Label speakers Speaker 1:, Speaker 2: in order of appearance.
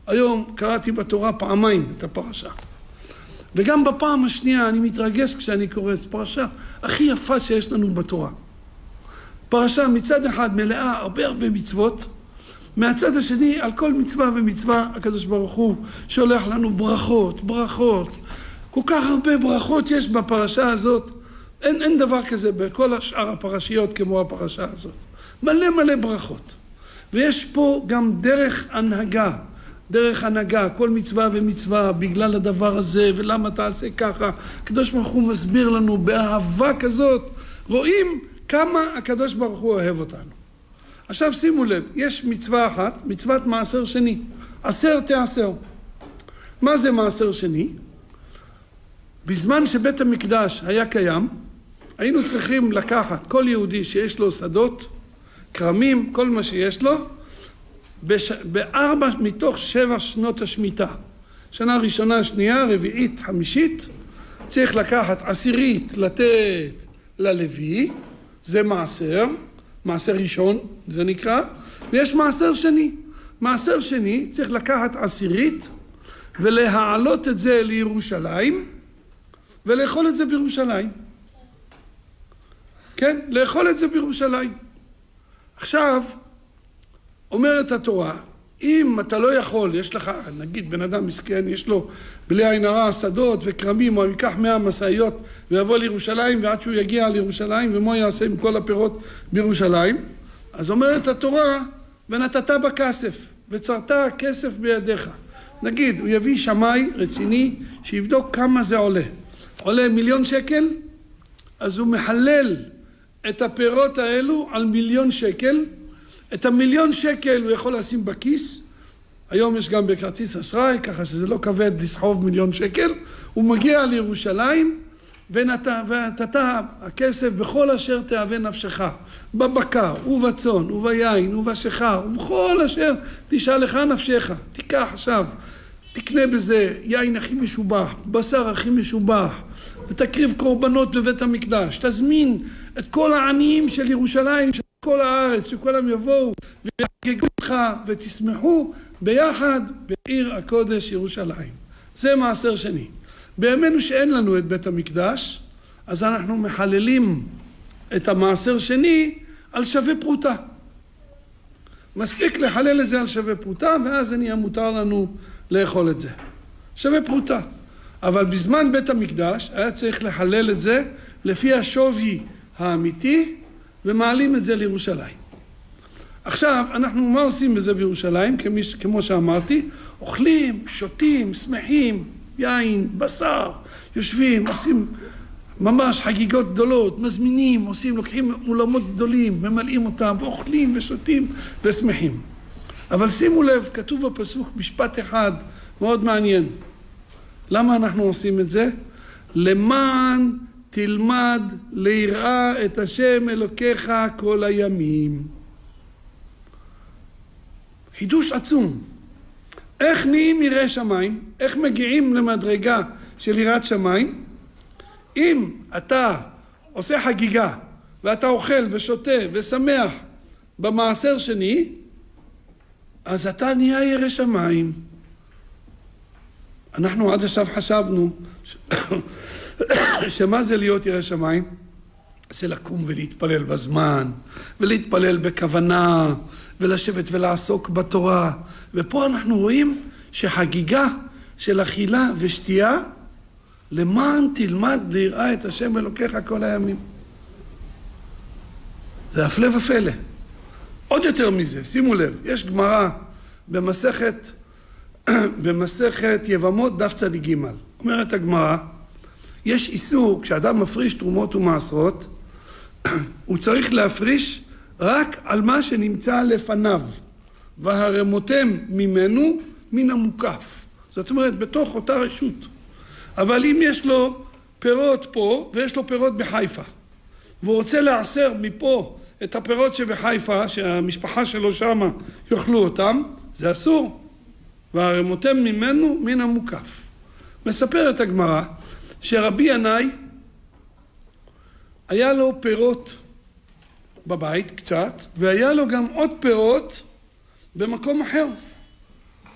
Speaker 1: היום קראתי בתורה פעמיים את הפרשה. וגם בפעם השנייה אני מתרגש כשאני קורא את הפרשה הכי יפה שיש לנו בתורה. פרשה מצד אחד מלאה הרבה מצוות, מהצד השני על כל מצווה ומצווה הקדוש ברוך הוא שולח לנו ברכות. כל כך הרבה ברכות יש בפרשה הזאת. אין דבר כזה בכל שאר הפרשיות כמו הפרשה הזאת. מלא ברכות. ויש פה גם דרך הנהגה, כל מצווה ומצווה בגלל הדבר הזה ולמה תעשה ככה. הקדוש ברוך הוא מסביר לנו באהבה כזאת. רואים כמה הקדוש ברוך הוא אוהב אותנו. עכשיו שימו לב, יש מצווה אחת, מצוות מעשר שני. 10 תעשר. מה זה מעשר שני? בזמן שבית המקדש היה קיים, היינו צריכים לקחת כל יהודי שיש לו שדות, כרמים, כל מה שיש לו, ב4 מתוך 7 שנות השמיטה. שנה ראשונה, שנייה, רביעית, חמישית, צריך לקחת 10 לתת ללוי, זה מעשר ראשון, זה נקרא, ויש מעשר שני. מעשר שני צריך לקחת 10 ולהעלות את זה לירושלים, ולאכול את זה בירושלים. כן, לאכול את זה בירושלים. עכשיו, אומרת התורה, אם אתה לא יכול, יש לך, נגיד בן אדם מסכן, יש לו בלי עין הרע שדות וכרמים, או ייקח 100 משאיות ויבוא לירושלים, ועד שהוא יגיע לירושלים, ומה יעשה עם כל הפירות בירושלים? אז אומרת התורה, ונתת בכסף, וצרת כסף בידיך. נגיד, הוא יביא שמאי רציני, שיבדוק כמה זה עולה. עולה 1,000,000 שקל, אז הוא מחלל את הפירות האלו על 1,000,000 שקל, את 1,000,000 שקל הוא יכול לשים בכיס, היום יש גם בכרטיס אשראי, ככה שזה לא כבד לסחוב 1,000,000 שקל, הוא מגיע לירושלים, ונתת הכסף בכל אשר תאווה נפשך, בבקר ובצאן וביין ובשיכר, ובכל אשר תשאל לך נפשך. תיקח עכשיו, תקנה בזה יין הכי משובח, בשר הכי משובח, ותקריב קורבנות בבית המקדש, תזמין את כל העניים של ירושלים, של כל הארץ, שכולם יבואו ויחגגו אותך ותשמחו ביחד בעיר הקודש ירושלים. זה מעשר שני. בימינו שאין לנו את בית המקדש, אז אנחנו מחללים את המעשר שני על שווה פרוטה. מספיק לחלל את זה על שווה פרוטה, ואז זה נהיה מותר לנו לאכול את זה. שווה פרוטה. אבל בזמן בית המקדש היה צריך לחלל את זה לפי השווי האמיתי, ומעלים את זה לירושלים. עכשיו, אנחנו מה עושים בזה בירושלים? כמו שאמרתי, אוכלים, שותים, שמחים, יין, בשר, יושבים, עושים ממש חגיגות גדולות, מזמינים, לוקחים אולמות גדולים, ממלאים אותם, ואוכלים ושותים ושמחים. אבל שימו לב, כתוב בפסוק משפט אחד מאוד מעניין. למה אנחנו עושים את זה? למען תלמד ליראה את השם אלוקיך כל הימים. חידוש עצום. איך נהיים יראי שמיים? איך מגיעים למדרגה של יראת שמיים? אם אתה עושה חגיגה ואתה אוכל ושותה ושמח במעשר שני, אז אתה נהיה ירא שמיים. אנחנו עד עכשיו חשבנו שמה זה להיות ירא שמיים? זה לקום ולהתפלל בזמן, ולהתפלל בכוונה, ולשבת ולעסוק בתורה. ופה אנחנו רואים שחגיגה של אכילה ושתייה, למען תלמד ליראה את השם אלוקיך כל הימים. זה הפלא ופלא. עוד יותר מזה, שימו לב, יש גמרא במסכת יבמות דף צדיק ג'. אומרת הגמרא, יש איסור, כשאדם מפריש תרומות ומעשרות, הוא צריך להפריש רק על מה שנמצא לפניו, והרמותם ממנו מן המוקף. זאת אומרת, בתוך אותה רשות. אבל אם יש לו פירות פה, ויש לו פירות בחיפה, והוא רוצה לעשר מפה את הפירות שבחיפה, שהמשפחה שלו שמה יאכלו אותם, זה אסור. והרמותם ממנו מן המוקף. מספרת הגמרא, שרבי ינאי היה לו פירות בבית קצת, והיה לו גם עוד פירות במקום אחר.